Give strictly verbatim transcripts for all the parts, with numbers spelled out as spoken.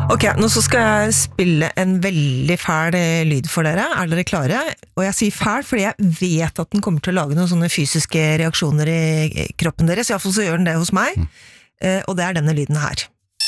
Ok, nå så skal jeg spille en veldig fæl lyd for dere. Er dere klare? Og jeg sier fæl fordi jeg vet at den kommer til å lage noen sånne fysiske reaksjoner i kroppen deres. I hvert fall så gjør den det hos meg. Mm. Og det er denne lyden her.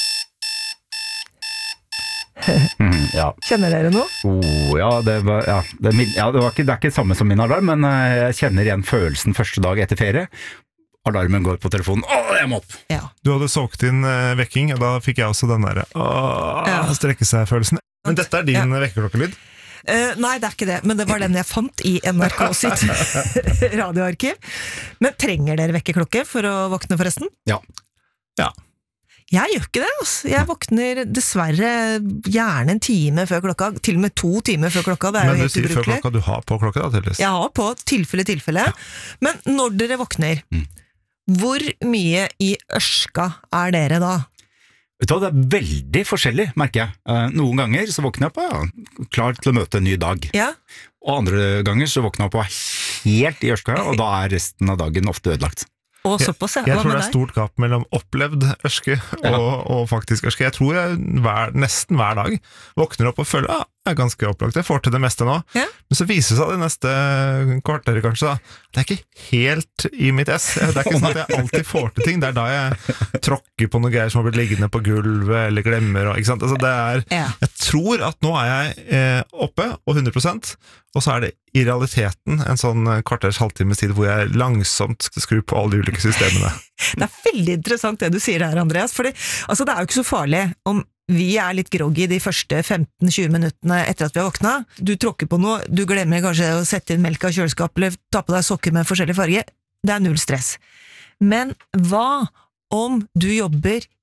Mm, ja. Kjenner dere noe? Oh, ja, det, var, ja, det, ja det, var ikke, det er ikke samme som min alarm, men jeg kjenner igjen følelsen første dag etter ferie. Alarmen går på telefonen. Åh, jeg må opp! Ja. Du hadde sovet inn uh, vekking, og da fikk jeg også den der åh, ja. strekke seg-følelsen. Men dette er din ja. vekkerklokkelyd? Uh, nei, det er ikke det, men det var den jeg fant i N R K sitt radioarkiv. Men trenger dere vekkerklokke for å våkne forresten? Ja. Ja. Jeg gjør ikke det, altså. Jeg våkner dessverre gjerne en time før klokka, til og med to timer før klokka, det er men jo helt ubrukelig. Men du sier før klokka, du har på klokka da, tydeligvis? Jeg har på, tilfelle, tilfelle. Ja. Men når dere våkner, mm. hvor mye i ørska er dere da? Vet du hva, det er veldig forskjellig, merker jeg. Noen ganger så våkner jeg på, ja, klar til å møte en ny dag. Ja. Og andre ganger så våkner jeg på helt i ørska, og da er resten av dagen ofte ødelagt. Og såpass, ja. Jeg, jeg tror det er stort gap mellom opplevd ørske og, ja. og faktisk ørske. Jeg tror jeg hver, nesten hver dag våkner opp og føler at ah, jeg er ganske opplagt. Jeg får til det meste nå. Ja. Men så viser det seg det neste kvarteret kanskje da. Det er ikke helt i mitt ess. Det er ikke sånn at jeg alltid får til ting. Det er da jeg tråkker på noe greier som har blitt liggende på gulvet eller glemmer. Og, ikke sant? Altså, det er, ja. Jeg tror at nå er jeg eh, oppe og hundre prosent, og så er det i realiteten en sånn kvarters halvtimes tid hvor jeg langsomt skal skru på alle de ulike systemene. Det er veldig interessant det du sier her, Andreas, fordi altså, det er jo ikke så farlig om vi er litt groggy de første femten til tjue minuttene etter at vi har våkna. Du tråkker på noe, du glemmer kanskje å sette inn melk av kjøleskap eller ta på deg sokker med forskjellig farge. Det er null stress. Men hva om du jobber